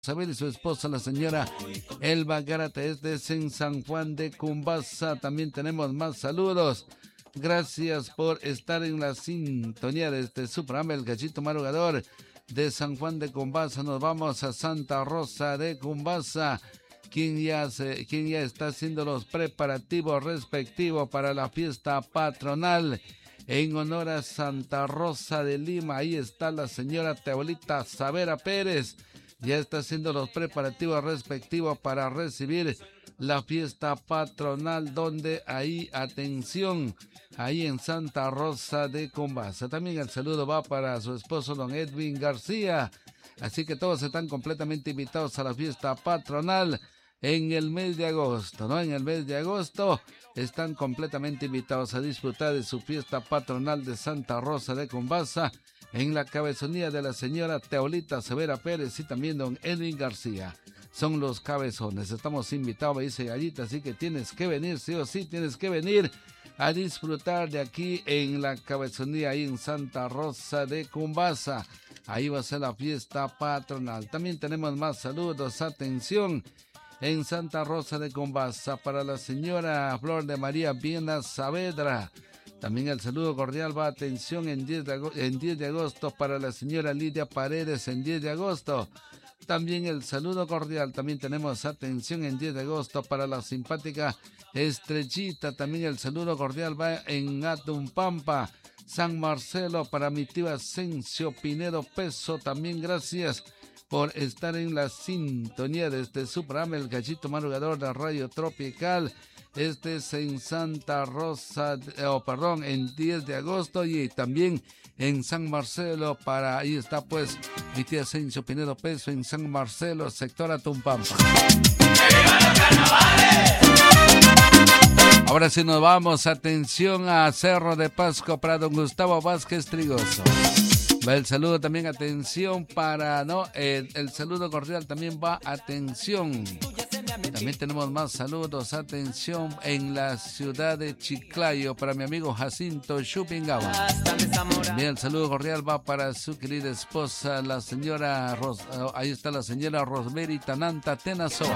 Isabel y su esposa, la señora Elba Gárate, es en San Juan de Cumbasa. También tenemos más saludos. Gracias por estar en la sintonía de su programa, El Gallito Madrugador de San Juan de Cumbasa. Nos vamos a Santa Rosa de Cumbasa, quien ya está haciendo los preparativos respectivos para la fiesta patronal en honor a Santa Rosa de Lima. Ahí está la señora Teolita Savera Pérez. Ya está haciendo los preparativos respectivos para recibir la fiesta patronal, donde ahí, atención, ahí en Santa Rosa de Cumbasa. También el saludo va para su esposo, don Edwin García. Así que todos están completamente invitados a la fiesta patronal en el mes de agosto, ¿no? En el mes de agosto están completamente invitados a disfrutar de su fiesta patronal de Santa Rosa de Cumbasa, en la cabezonía de la señora Teolita Severa Pérez y también don Edwin García. Son los cabezones. Estamos invitados, dice Gallita, así que tienes que venir, sí o sí, tienes que venir a disfrutar de aquí en la cabezonía, ahí en Santa Rosa de Cumbasa. Ahí va a ser la fiesta patronal. También tenemos más saludos, atención, en Santa Rosa de Cumbasa para la señora Flor de María Viena Saavedra. También el saludo cordial va, atención, en 10 de agosto para la señora Lidia Paredes, en 10 de agosto. También el saludo cordial, también tenemos atención en 10 de agosto para la simpática Estrellita. También el saludo cordial va en Atumpampa, San Marcelo, para mi tío Asensio Pinedo Peso. También gracias por estar en la sintonía de su programa, El Gallito Madrugador de Radio Tropical. Este es en Santa Rosa, en 10 de agosto, y también en San Marcelo, ahí está pues mi tía Asensio Pinedo Peso en San Marcelo, sector Atumpampa. Ahora sí nos vamos, atención, a Cerro de Pasco para don Gustavo Vázquez Trigoso. Va el saludo también, atención, el saludo cordial también va, atención. También tenemos más saludos, atención, en la ciudad de Chiclayo para mi amigo Jacinto Chupingaba. También el saludo cordial va para su querida esposa, la señora ahí está la señora Rosemary Tananta Tenazoa.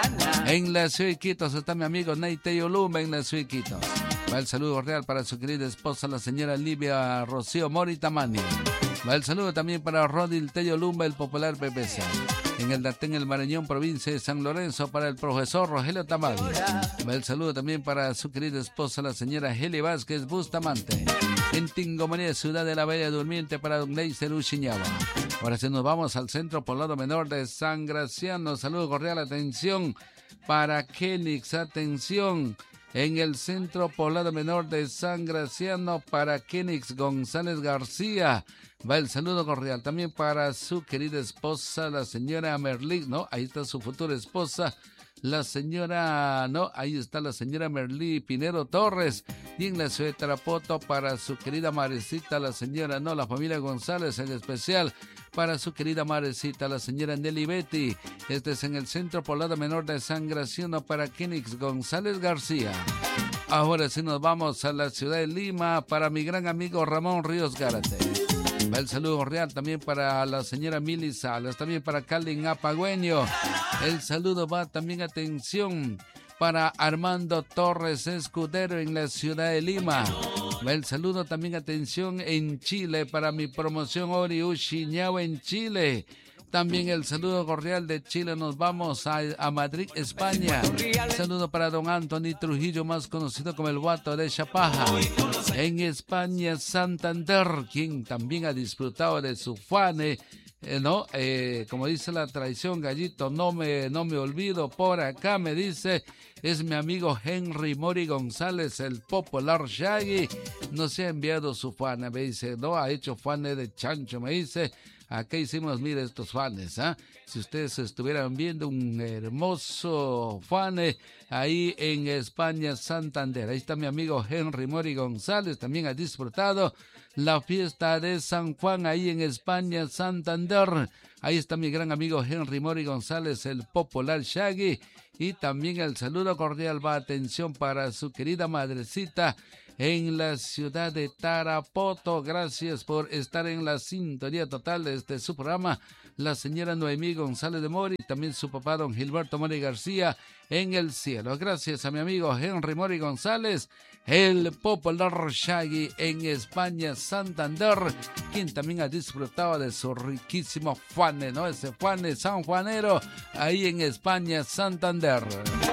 En la ciudad de Iquitos está mi amigo Neite Olumba en la ciudad de Iquitos. Va el saludo cordial para su querida esposa, la señora Livia Rocío Moritamani. Va el saludo también para Rodil Tello Lumba, el popular BBC. En el Datén, el Marañón, provincia de San Lorenzo, para el profesor Rogelio Tamadi. Va el saludo también para su querida esposa, la señora Heli Vázquez Bustamante. En Tingomanía, ciudad de la Bella Durmiente, para don Leiser Uchiñaba. Ahora sí nos vamos al Centro Poblado Menor de San Graciano. Saludo cordial, atención, para Kenix, atención. En el Centro Poblado Menor de San Graciano, para Kenix González García. Va el saludo cordial también para su querida esposa, la señora Merlí, ahí está su futura esposa, la señora, ahí está la señora Merlí Pinero Torres. Y en la ciudad de Tarapoto para su querida madrecita, la señora, la familia González, en especial para su querida madrecita, la señora Nelly Betty. Este es en el Centro Poblado Menor de San Graciano para Kenix González García. Ahora sí nos vamos a la ciudad de Lima para mi gran amigo Ramón Ríos Gárate. Va el saludo real también para la señora Mili Salas, también para Calvin Apagüeño. El saludo va también, atención, para Armando Torres Escudero en la ciudad de Lima. Va el saludo también, atención, en Chile para mi promoción Ori Uchiñao en Chile. También el saludo cordial de Chile, nos vamos a Madrid, España. Saludo para don Anthony Trujillo, más conocido como el Guato de Chapaja. En España, Santander, quien también ha disfrutado de su fane. Como dice la tradición, Gallito, no me olvido, por acá me dice, es mi amigo Henry Mori González, el popular Shaggy. Nos ha enviado su fane, me dice, ha hecho fane de chancho, me dice. Acá hicimos, mire, estos fanes, si ustedes estuvieran viendo un hermoso fane ahí en España, Santander. Ahí está mi amigo Henry Mori González, también ha disfrutado la fiesta de San Juan ahí en España, Santander. Ahí está mi gran amigo Henry Mori González, el popular Shaggy. Y también el saludo cordial va, atención, para su querida madrecita en la ciudad de Tarapoto. Gracias por estar en la sintonía total de su programa, la señora Noemí González de Mori, también su papá don Gilberto Mori García en el cielo. Gracias a mi amigo Henry Mori González, el popular Shaggy en España, Santander, quien también ha disfrutado de su riquísimo Juane, ¿no? Ese Juane sanjuanero ahí en España, Santander.